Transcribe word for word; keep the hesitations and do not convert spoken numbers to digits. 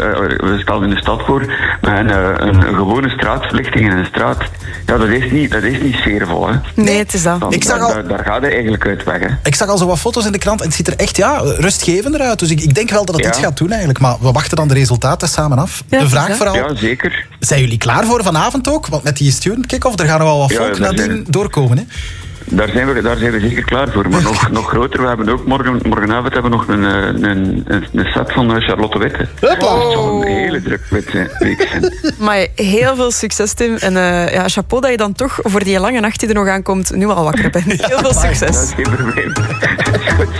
we stellen in de stad voor met een, een, een gewone straatverlichting in een straat. Ja, dat is niet, dat is niet sfeervol, hè. Nee, het is dat. Dan, Ik zag daar, al- daar, daar gaat hij eigenlijk uit weg, hè. Ik zag al zo wat foto's in de krant en het ziet er echt ja, rustgevender uit. Dus ik, ik denk wel dat het Ja. iets gaat doen eigenlijk. Maar we wachten dan de resultaten samen af. Ja, de vraag ja. vooral, Ja, zeker. zijn jullie klaar voor vanavond ook? Want met die student kick-off, er gaan nog wel wat Ja, volk daar nadien zijn- doorkomen. Hè? Daar zijn, we, daar zijn we zeker klaar voor. Maar nog, nog groter, we hebben ook morgen, morgenavond hebben we nog een, een, een, een set van Charlotte Witte. Hoppa. Het zal een hele druk week zijn. Maar heel veel succes, Tim. En uh, ja, chapeau dat je dan toch voor die lange nacht die er nog aankomt nu al wakker bent. Heel veel Dat succes. is geen probleem. Goed.